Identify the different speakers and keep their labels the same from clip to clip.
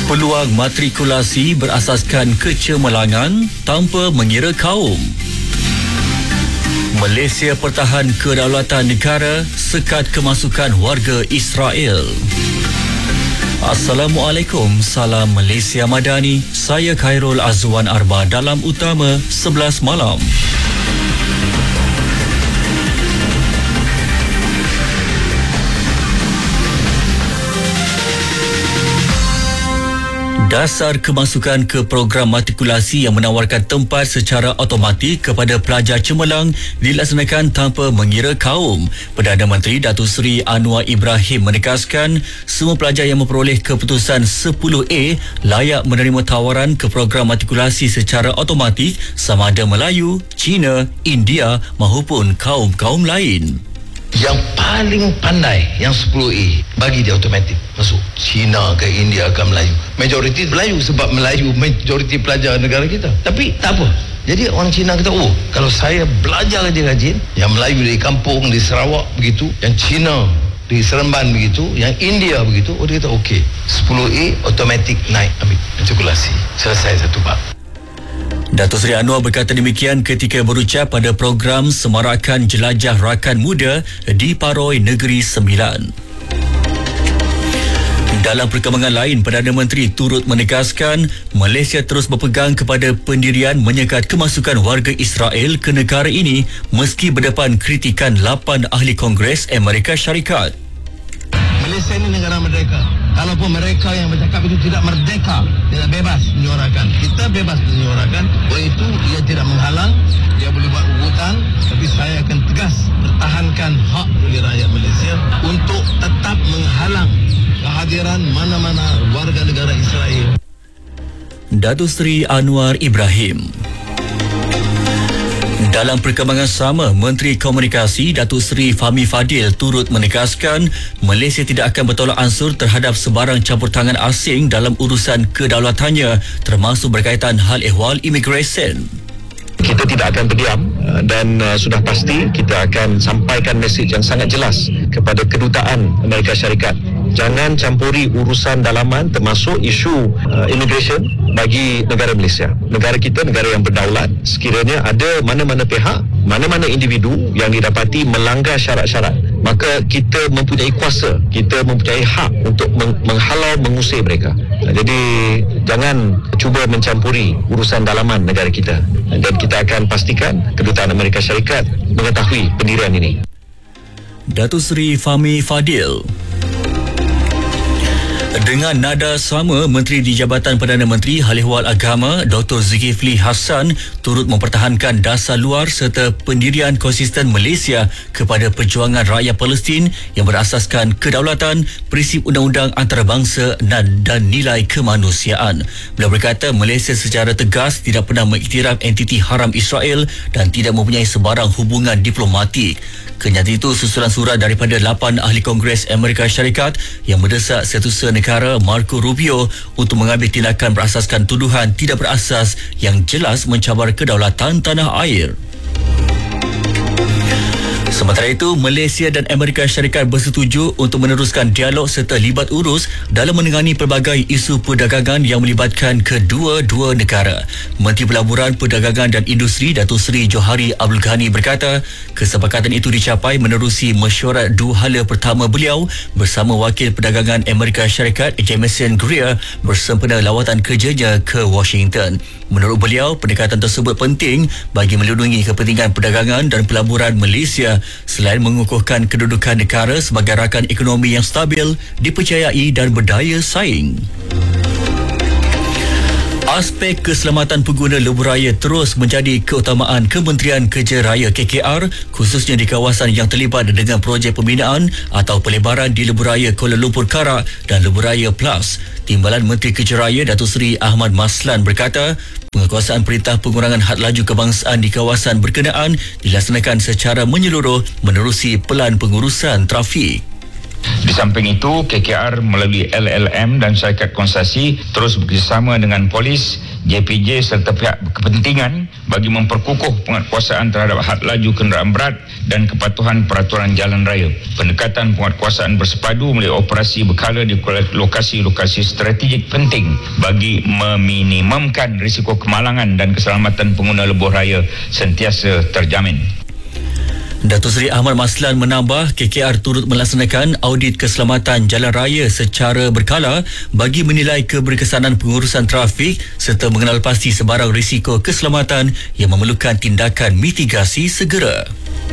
Speaker 1: Peluang matrikulasi berasaskan kecemerlangan tanpa mengira kaum. Malaysia pertahan kedaulatan negara, sekat kemasukan warga Israel. Assalamualaikum, salam Malaysia Madani. Saya Khairul Azwan Arba dalam Utama 11 malam. Dasar kemasukan ke program matrikulasi yang menawarkan tempat secara automatik kepada pelajar cemerlang dilaksanakan tanpa mengira kaum. Perdana Menteri Datuk Seri Anwar Ibrahim menegaskan semua pelajar yang memperoleh keputusan 10A layak menerima tawaran ke program matrikulasi secara automatik sama ada Melayu, Cina, India maupun kaum-kaum lain.
Speaker 2: Yang paling pandai yang 10A bagi dia automatik masuk Cina ke India ke Melayu. Majoriti Melayu sebab Melayu majoriti pelajar negara kita. Tapi tak apa. Jadi orang Cina kata, oh kalau saya belajar rajin-rajin, yang Melayu di kampung di Sarawak begitu, yang Cina di Seremban begitu, yang India begitu, oh dia kata okey, 10A automatik naik ambil matrikulasi. Selesai satu bab.
Speaker 1: Datuk Seri Anwar berkata demikian ketika berucap pada program Semarakan Jelajah Rakan Muda di Paroi Negeri Sembilan. Dalam perkembangan lain, Perdana Menteri turut menegaskan Malaysia terus berpegang kepada pendirian menyekat kemasukan warga Israel ke negara ini meski berdepan kritikan 8 ahli Kongres Amerika Syarikat.
Speaker 2: Malaysia ini negara merdeka. Kalaupun mereka yang bercakap itu tidak merdeka, tidak bebas menyuarakan. Kita bebas menyuarakan. Oleh itu, ia tidak menghalang. Dia boleh buat ugutan. Tapi saya akan tegas pertahankan hak bagi rakyat Malaysia untuk tetap menghalang kehadiran mana-mana warga negara Israel.
Speaker 1: Datuk Seri Anwar Ibrahim. Dalam perkembangan sama, Menteri Komunikasi Datuk Seri Fahmi Fadil turut menegaskan Malaysia tidak akan bertolak ansur terhadap sebarang campur tangan asing dalam urusan kedaulatannya termasuk berkaitan hal ehwal imigresen.
Speaker 3: Kita tidak akan berdiam dan sudah pasti kita akan sampaikan mesej yang sangat jelas kepada kedutaan Amerika Syarikat. Jangan campuri urusan dalaman termasuk isu immigration bagi negara Malaysia. Negara kita negara yang berdaulat. Sekiranya ada mana-mana pihak, mana-mana individu yang didapati melanggar syarat-syarat, maka kita mempunyai kuasa, kita mempunyai hak untuk menghalau, mengusir mereka. Jadi jangan cuba mencampuri urusan dalaman negara kita. Dan kita akan pastikan kedutaan Amerika Syarikat mengetahui pendirian ini.
Speaker 1: Datuk Seri Fahmi Fadil. Dengan nada sama, Menteri di Jabatan Perdana Menteri Hal Ehwal Agama Dr. Zulkifli Hassan turut mempertahankan dasar luar serta pendirian konsisten Malaysia kepada perjuangan rakyat Palestin yang berasaskan kedaulatan, prinsip undang-undang antarabangsa dan nilai kemanusiaan. Beliau berkata Malaysia secara tegas tidak pernah mengiktiraf entiti haram Israel dan tidak mempunyai sebarang hubungan diplomatik. Kenyataan itu susulan surat daripada 8 ahli Kongres Amerika Syarikat yang mendesak Setiausaha Negara Marco Rubio untuk mengambil tindakan berasaskan tuduhan tidak berasas yang jelas mencabar kedaulatan tanah air. Sementara itu, Malaysia dan Amerika Syarikat bersetuju untuk meneruskan dialog serta libat urus dalam menangani pelbagai isu perdagangan yang melibatkan kedua-dua negara. Menteri Pelaburan, Perdagangan dan Industri Datuk Seri Johari Abdul Ghani berkata, kesepakatan itu dicapai menerusi mesyuarat dua hala pertama beliau bersama Wakil Perdagangan Amerika Syarikat Jameson Greer bersempena lawatan kerjanya ke Washington. Menurut beliau, pendekatan tersebut penting bagi melindungi kepentingan perdagangan dan pelaburan Malaysia selain mengukuhkan kedudukan negara sebagai rakan ekonomi yang stabil, dipercayai dan berdaya saing. Aspek keselamatan pengguna lebuh raya terus menjadi keutamaan Kementerian Kerja Raya KKR, khususnya di kawasan yang terlibat dengan projek pembinaan atau pelebaran di lebuh raya Kuala Lumpur Karak dan lebuh raya Plus. Timbalan Menteri Kerja Raya Datuk Seri Ahmad Maslan berkata, penguasaan perintah pengurangan had laju kebangsaan di kawasan berkenaan dilaksanakan secara menyeluruh menerusi pelan pengurusan trafik.
Speaker 4: Di samping itu, KKR melalui LLM dan syarikat konstruksi terus bekerjasama dengan polis, JPJ serta pihak kepentingan bagi memperkukuh penguatkuasaan terhadap had laju kenderaan berat dan kepatuhan peraturan jalan raya. Pendekatan penguatkuasaan bersepadu melalui operasi berkala di lokasi-lokasi strategik penting bagi meminimumkan risiko kemalangan dan keselamatan pengguna lebuh raya sentiasa terjamin.
Speaker 1: Datuk Seri Ahmad Maslan menambah KKR turut melaksanakan audit keselamatan jalan raya secara berkala bagi menilai keberkesanan pengurusan trafik serta mengenal pasti sebarang risiko keselamatan yang memerlukan tindakan mitigasi segera.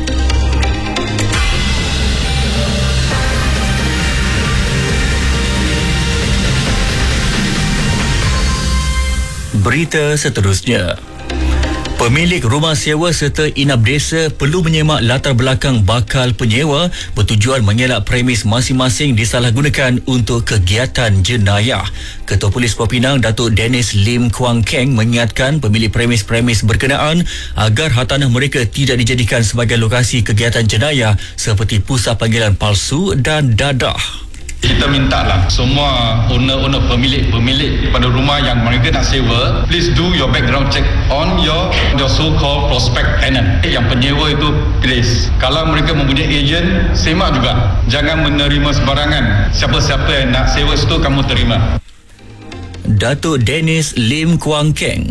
Speaker 1: Berita seterusnya. Pemilik rumah sewa serta inap desa perlu menyemak latar belakang bakal penyewa bertujuan mengelak premis masing-masing disalahgunakan untuk kegiatan jenayah. Ketua Polis Pulau Pinang, Datuk Dennis Lim Kuang Keng mengingatkan pemilik premis-premis berkenaan agar hartanah mereka tidak dijadikan sebagai lokasi kegiatan jenayah seperti pusat panggilan palsu dan dadah.
Speaker 5: Kita mintalah semua owner pemilik pada rumah yang mereka nak sewa, please do your background check on your so-called prospect tenant. Yang penyewa itu please, kalau mereka mempunyai ejen, semak juga. Jangan menerima sebarangan. Siapa-siapa yang nak sewa situ kamu terima.
Speaker 1: Datuk Dennis Lim Kuang Keng.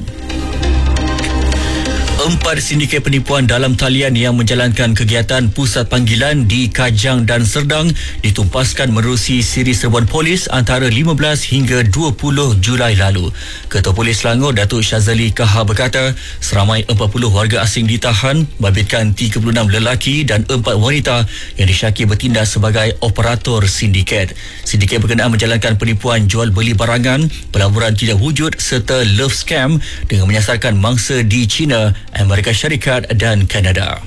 Speaker 1: 4 sindiket penipuan dalam talian yang menjalankan kegiatan pusat panggilan di Kajang dan Serdang ditumpaskan menerusi siri serbuan polis antara 15 hingga 20 Julai lalu. Ketua Polis Selangor, Datuk Syazali Kaha berkata, seramai 40 warga asing ditahan, babitkan 36 lelaki dan 4 wanita yang disyaki bertindak sebagai operator sindiket. Sindiket berkenaan menjalankan penipuan jual beli barangan, pelaburan tidak wujud serta love scam dengan menyasarkan mangsa di China, Amerika Syarikat dan Kanada.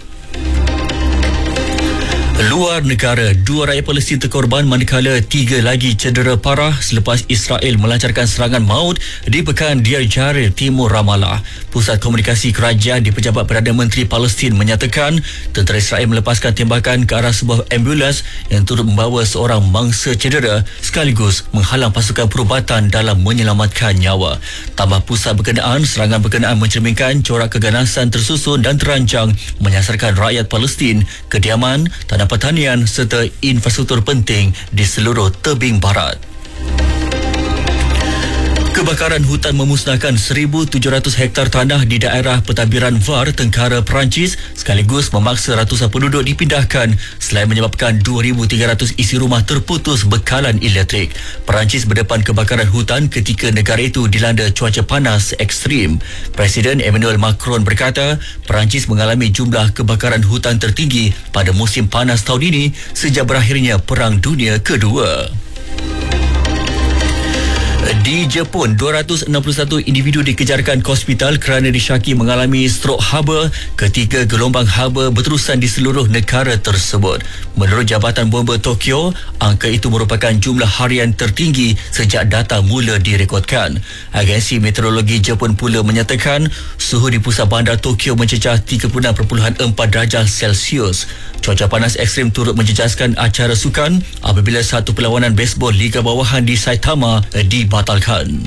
Speaker 1: Luar negara, 2 rakyat Palestin terkorban manakala 3 lagi cedera parah selepas Israel melancarkan serangan maut di pekan Deir Jarir, timur Ramallah. Pusat Komunikasi Kerajaan di Pejabat Perdana Menteri Palestin menyatakan tentera Israel melepaskan tembakan ke arah sebuah ambulans yang turut membawa seorang mangsa cedera sekaligus menghalang pasukan perubatan dalam menyelamatkan nyawa. Tambah pusat berkenaan, serangan berkenaan mencerminkan corak keganasan tersusun dan terancang menyasarkan rakyat Palestin, kediaman, tanah pertanian serta infrastruktur penting di seluruh tebing barat. Kebakaran hutan memusnahkan 1,700 hektar tanah di daerah pentadbiran VAR tengkara Perancis sekaligus memaksa ratusan penduduk dipindahkan selain menyebabkan 2,300 isi rumah terputus bekalan elektrik. Perancis berdepan kebakaran hutan ketika negara itu dilanda cuaca panas ekstrim. Presiden Emmanuel Macron berkata Perancis mengalami jumlah kebakaran hutan tertinggi pada musim panas tahun ini sejak berakhirnya Perang Dunia Kedua. Di Jepun, 261 individu dikejarkan ke hospital kerana disyaki mengalami strok haba ketika gelombang haba berterusan di seluruh negara tersebut. Menurut Jabatan Bomba Tokyo, angka itu merupakan jumlah harian tertinggi sejak data mula direkodkan. Agensi Meteorologi Jepun pula menyatakan suhu di pusat bandar Tokyo mencecah 36.4 darjah Celsius. Cuaca panas ekstrim turut menjejaskan acara sukan apabila satu perlawanan baseball Liga Bawahan di Saitama dibatalkan.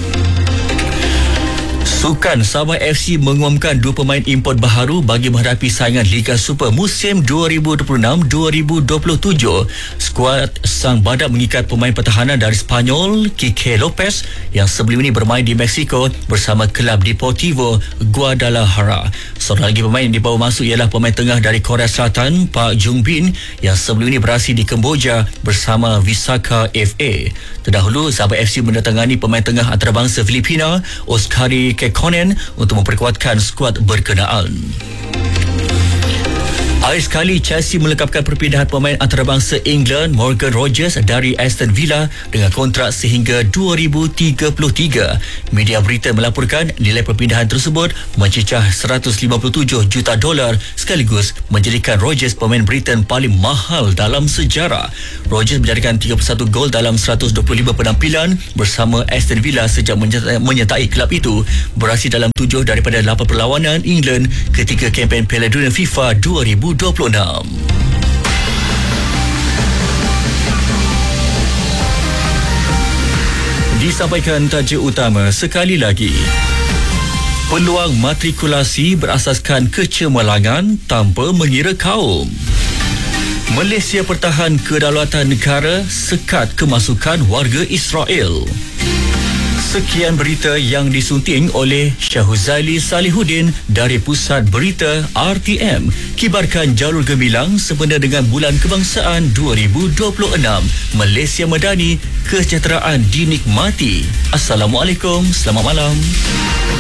Speaker 1: Sukan, Sabah FC mengumumkan 2 pemain import baharu bagi menghadapi saingan Liga Super musim 2026-2027. Skuad Sang Badak mengikat pemain pertahanan dari Spanyol, Quique Lopez yang sebelum ini bermain di Mexico bersama kelab Deportivo Guadalajara. Seorang lagi pemain yang dibawa masuk ialah pemain tengah dari Korea Selatan, Park Jung Bin, yang sebelum ini beraksi di Kemboja bersama Visaka FA. Terdahulu, Sabah FC mendatangani pemain tengah antarabangsa Filipina, Oskari Kekkonen untuk memperkuatkan skuad berkenaan. Akhir sekali, Chelsea melengkapkan perpindahan pemain antarabangsa England Morgan Rogers dari Aston Villa dengan kontrak sehingga 2033. Media Britain melaporkan nilai perpindahan tersebut mencecah $157 juta sekaligus menjadikan Rogers pemain Britain paling mahal dalam sejarah. Rogers menjadikan 31 gol dalam 125 penampilan bersama Aston Villa sejak menyertai kelab itu, beraksi dalam 7 daripada 8 perlawanan England ketika kempen Piala Dunia FIFA 2026. Disampaikan tajuk utama sekali lagi. Peluang matrikulasi berasaskan kecemerlangan tanpa mengira kaum. Malaysia pertahan kedaulatan negara, sekat kemasukan warga Israel. Sekian berita yang disunting oleh Syahuzaili Salihuddin dari Pusat Berita RTM. Kibarkan jalur gemilang sempena dengan Bulan Kebangsaan 2026. Malaysia Madani, kesejahteraan dinikmati. Assalamualaikum, selamat malam.